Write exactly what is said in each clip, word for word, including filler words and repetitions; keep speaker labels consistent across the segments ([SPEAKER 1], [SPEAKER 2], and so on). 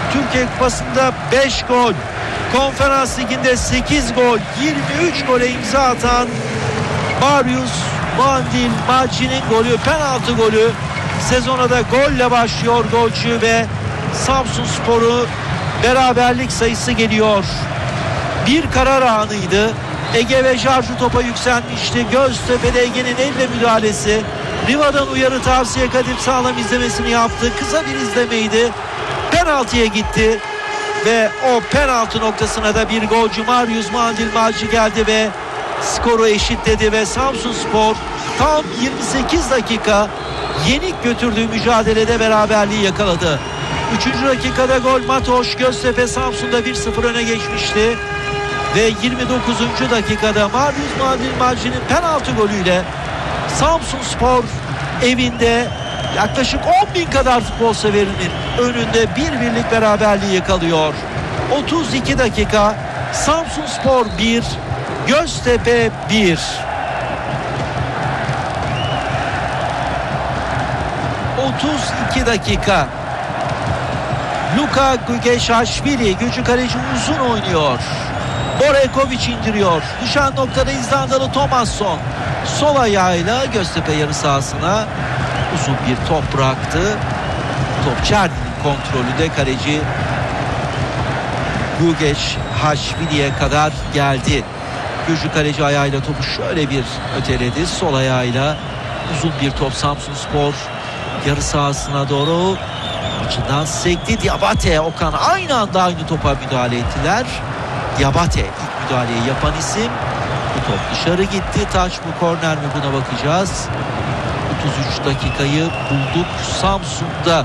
[SPEAKER 1] Türkiye Kupası'nda beş gol, Konferans Ligi'nde sekiz gol, yirmi üç gole imza atan Marius Mandilmaci'nin golü, penaltı golü. Sezona da golle başlıyor golcü ve Samsunspor'u beraberlik sayısı geliyor. Bir karar anıydı. Ege ve Jarju topa yükselmişti. Göztepe'de Ege'nin elle müdahalesi. Riva'dan uyarı tavsiye, Kadir Sağlam izlemesini yaptı. Kısa bir izlemeydi. Penaltıya gitti. Ve o penaltı noktasına da bir golcü Marius Mandilmaci geldi ve skoru eşitledi ve Samsunspor tam yirmi sekiz dakika yenik götürdüğü mücadelede beraberliği yakaladı. üçüncü dakikada gol Matoş, Göztepe Samsun'da bir sıfır öne geçmişti. Ve yirmi dokuzuncu dakikada Marius Mandilmaci'nin penaltı golüyle Samsunspor evinde yaklaşık on bin kadar futbol severinin önünde bir birlik beraberliği yakalıyor. otuz iki dakika, Samsunspor bir, Göztepe bir. otuz iki dakika. Luka Gugeşaşvili, gücü kaleci uzun oynuyor. Borekovic indiriyor. Düşen noktada İzlandalı Thomasson sol ayağıyla Göztepe yarı sahasına uzun bir top bıraktı. Top Çerni'nin kontrolünde, kaleci Gugeşaşvili'ye kadar geldi. Gücü kaleci ayağıyla topu şöyle bir öteledi. Sol ayağıyla uzun bir top Samsunspor yarı sahasına doğru açıdan sekti. Diabate, Okan aynı anda aynı topa müdahale ettiler. Diabate ilk müdahaleyi yapan isim. Bu top dışarı gitti. Taç mı, korner mi, buna bakacağız. otuz üç dakikayı bulduk. Samsun'da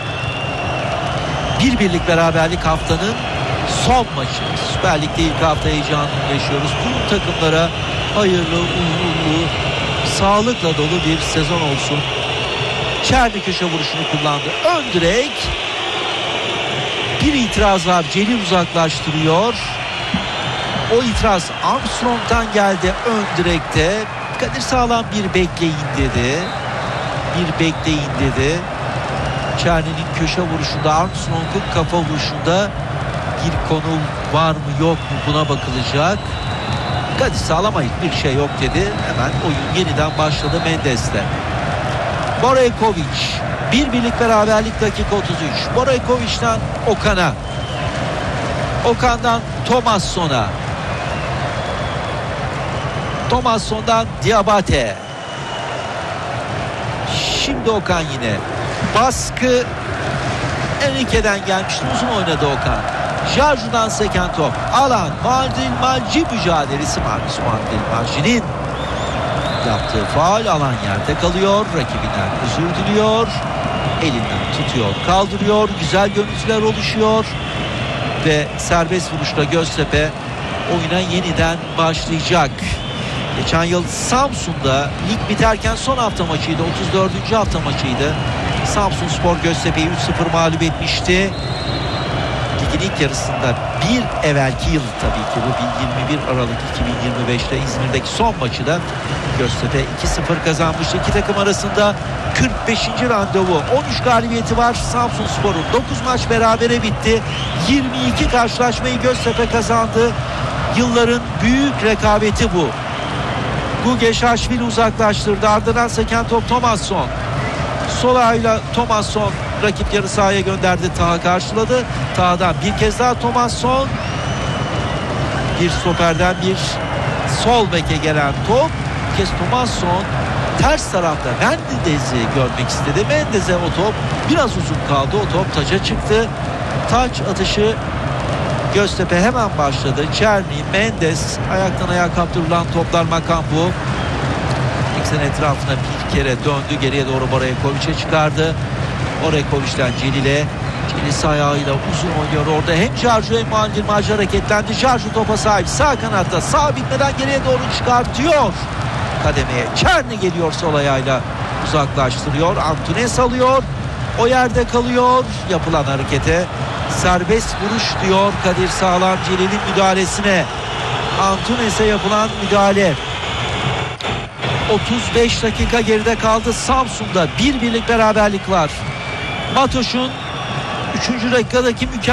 [SPEAKER 1] bir birlik beraberlik haftanın son maçı. Süper Lig'de ilk hafta heyecanını yaşıyoruz. Tüm takımlara hayırlı, uğurlu, sağlıkla dolu bir sezon olsun. Çerni köşe vuruşunu kullandı. Ön direk. Bir itiraz var. Celil uzaklaştırıyor. O itiraz Armstrong'dan geldi ön direkte. Kadir Sağlam bir bekleyin dedi. Bir bekleyin dedi. Çerni'nin köşe vuruşunda, Armstrong'un kafa vuruşunda bir konu var mı yok mu, buna bakılacak. Kadir Sağlam'a hiçbir şey yok dedi. Hemen oyun yeniden başladı Mendes'le. Borekovic, bir birlik beraberlik dakika otuz üç. Borekovic'den Okan'a, Okan'dan Thomasson'a, Thomasson'dan Diabate. Şimdi Okan yine. Baskı Enrique'den gelmişti. Uzun oynadı Okan. Jarju'dan seken top. Alan Mandilmaci mücadelesi. Marius Mandilmaci'nin yaptığı faul, alan yerde kalıyor. Rakibinden özür diliyor. Elinden tutuyor, kaldırıyor. Güzel görüntüler oluşuyor. Ve serbest vuruşla Göztepe oyuna yeniden başlayacak. Geçen yıl Samsun'da lig biterken son hafta maçıydı. otuz dördüncü hafta maçıydı. Samsunspor Göztepe'yi üç sıfır mağlup etmişti. Ligin ilk yarısında bir evvelki yıl, tabii ki bu yirmi bir Aralık iki bin yirmi beşte İzmir'deki son maçı da Göztepe iki sıfır kazanmıştı. İki takım arasında kırk beşinci randevu. on üç galibiyeti var Samsunspor'un. dokuz maç berabere bitti. yirmi iki karşılaşmayı Göztepe kazandı. Yılların büyük rekabeti bu. Gugeşaşvili uzaklaştırdı. Ardından seken top Thomasson. Sol ayağıyla Thomasson rakip yarı sahaya gönderdi. Taha karşıladı. Taha'dan bir kez daha Thomasson. Bir stoperden bir sol beke gelen top. Bir kez Thomasson ters tarafta Mendes'i görmek istedi. Mendes'e o top biraz uzun kaldı. O top taça çıktı. Taç atışı Göztepe hemen başladı. Çerni, Mendes, ayaktan ayağa kaptırılan toplar Makambu. Eksen etrafına bir kere döndü. Geriye doğru Borekovic'e çıkardı. Borekovic'den Celil'e. Celil ayağıyla uzun oynuyor orada. Hem Jarju hem Mandilmaci hareketlendi. Jarju topa sahip. Sağ kanatta. Sağ bitmeden geriye doğru çıkartıyor. Kademeye Çerni geliyor, sol ayağıyla uzaklaştırıyor. Antunes alıyor. O yerde kalıyor. Yapılan harekete serbest vuruş diyor Kadir Sağlam Celil'in müdahalesine. Antunes'e yapılan müdahale. otuz beş dakika geride kaldı. Samsun'da bir birlik beraberlik var. Matoş'un üçüncü dakikadaki mükemmel